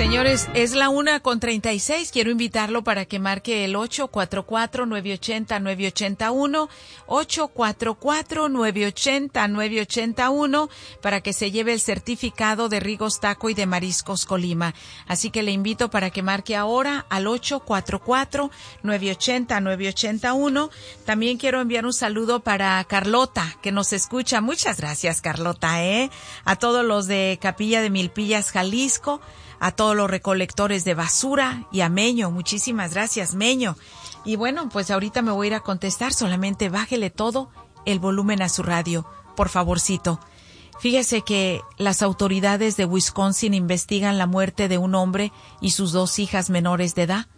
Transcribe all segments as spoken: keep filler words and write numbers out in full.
Señores, es la una con treinta y seis. Quiero invitarlo para que marque el ocho cuatro cuatro, nueve ocho cero, nueve ocho uno, ocho cuatro cuatro, nueve ocho cero, nueve ocho uno, para que se lleve el certificado de Rigos Taco y de Mariscos Colima. Así que le invito para que marque ahora al ocho cuatro cuatro, nueve ocho cero, nueve ocho uno. También quiero enviar un saludo para Carlota, que nos escucha. Muchas gracias, Carlota, ¿eh? A todos los de Capilla de Milpillas, Jalisco, a todos los recolectores de basura y a Meño. Muchísimas gracias, Meño. Y bueno, pues ahorita me voy a ir a contestar. Solamente bájele todo el volumen a su radio, por favorcito. Fíjese que las autoridades de Wisconsin investigan la muerte de un hombre y sus dos hijas menores de edad,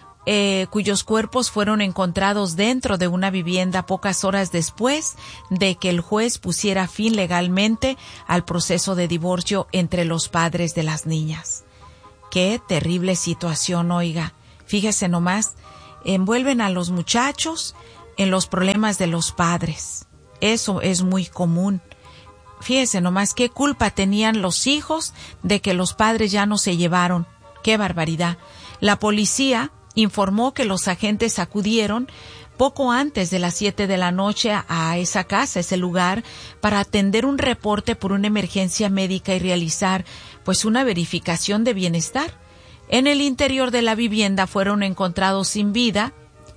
eh, cuyos cuerpos fueron encontrados dentro de una vivienda pocas horas después de que el juez pusiera fin legalmente al proceso de divorcio entre los padres de las niñas. Qué terrible situación, oiga. Fíjese nomás, envuelven a los muchachos en los problemas de los padres. Eso es muy común. Fíjese nomás qué culpa tenían los hijos de que los padres ya no se llevaron. Qué barbaridad. La policía informó que los agentes acudieron poco antes de las siete de la noche a esa casa, ese lugar, para atender un reporte por una emergencia médica y realizar pues una verificación de bienestar. En el interior de la vivienda fueron encontrados sin vida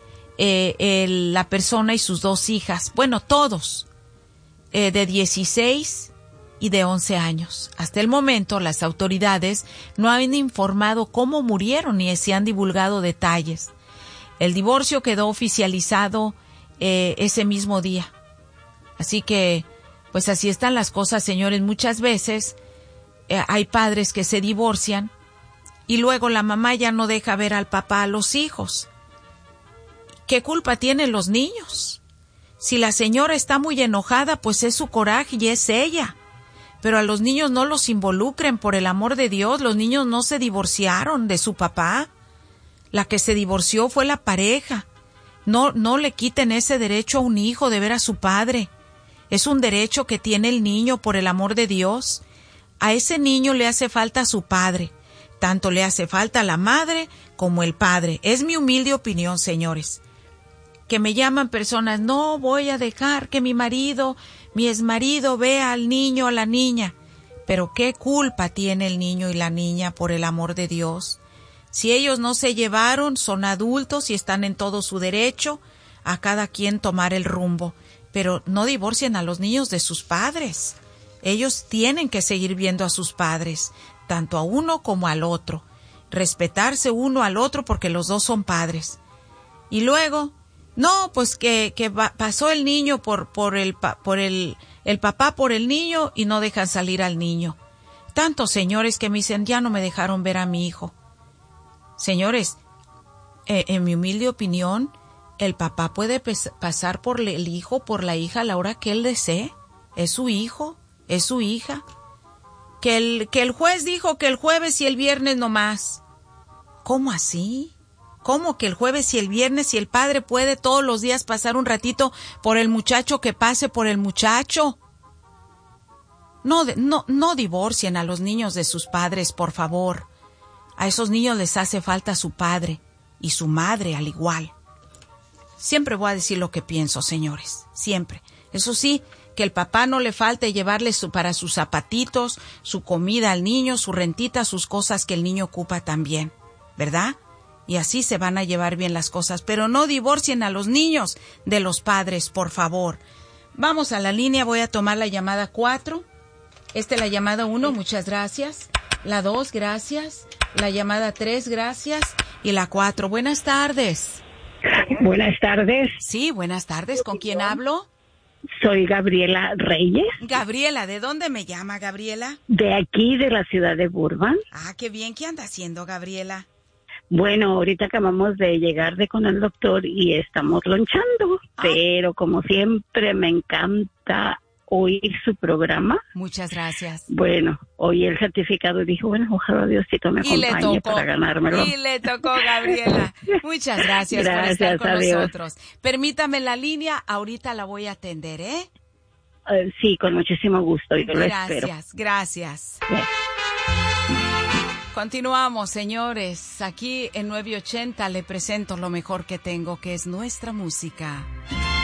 eh, el, la persona y sus dos hijas, bueno, todos, eh, de dieciséis y de once años. Hasta el momento, las autoridades no han informado cómo murieron ni se han divulgado detalles. El divorcio quedó oficializado eh, ese mismo día. Así que, pues así están las cosas, señores. Muchas veces eh, hay padres que se divorcian y luego la mamá ya no deja ver al papá a los hijos. ¿Qué culpa tienen los niños? Si la señora está muy enojada, pues es su coraje y es ella. Pero a los niños no los involucren, por el amor de Dios. Los niños no se divorciaron de su papá. La que se divorció fue la pareja. No, no le quiten ese derecho a un hijo de ver a su padre. Es un derecho que tiene el niño, por el amor de Dios. A ese niño le hace falta su padre. Tanto le hace falta la madre como el padre. Es mi humilde opinión, señores. Que me llaman personas, no voy a dejar que mi marido, mi exmarido vea al niño o a la niña. Pero ¿qué culpa tiene el niño y la niña, por el amor de Dios? Si ellos no se llevaron, son adultos y están en todo su derecho a cada quien tomar el rumbo. Pero no divorcien a los niños de sus padres. Ellos tienen que seguir viendo a sus padres, tanto a uno como al otro. Respetarse uno al otro porque los dos son padres. Y luego, no, pues que, que va, pasó el niño por, por, el, por el, el papá por el niño y no dejan salir al niño. Tantos señores que me dicen, ya no me dejaron ver a mi hijo. Señores, eh, en mi humilde opinión, el papá puede pes- pasar por el hijo, por la hija a la hora que él desee. Es su hijo, es su hija. Que el, que el juez dijo que el jueves y el viernes no más. ¿Cómo así? ¿Cómo que el jueves y el viernes, si el padre puede todos los días pasar un ratito por el muchacho, que pase por el muchacho? No, no, no divorcien a los niños de sus padres, por favor. A esos niños les hace falta su padre y su madre al igual. Siempre voy a decir lo que pienso, señores, siempre. Eso sí, que el papá no le falte llevarle su, para sus zapatitos, su comida al niño, su rentita, sus cosas que el niño ocupa también, ¿verdad? Y así se van a llevar bien las cosas. Pero no divorcien a los niños de los padres, por favor. Vamos a la línea, voy a tomar la llamada cuatro. Esta es la llamada uno, muchas gracias. La dos, gracias. La llamada tres, gracias. Y la cuatro, buenas tardes. Buenas tardes. Sí, buenas tardes. ¿Con quién hablo? Soy Gabriela Reyes. Gabriela, ¿de dónde me llama, Gabriela? De aquí, de la ciudad de Burbank. Ah, qué bien. ¿Qué anda haciendo, Gabriela? Bueno, ahorita acabamos de llegar de con el doctor y estamos lonchando. Ah. Pero como siempre me encanta oír su programa. Muchas gracias. Bueno, oí el certificado y dije, bueno, ojalá Diosito me acompañe para ganármelo. Y le tocó, Gabriela. Muchas gracias, gracias por estar con adiós. nosotros. Permítame la línea, ahorita la voy a atender, ¿eh? Uh, sí, con muchísimo gusto, yo lo espero. Gracias, gracias. Sí. Continuamos, señores. Aquí en nueve ochenta le presento lo mejor que tengo, que es nuestra música.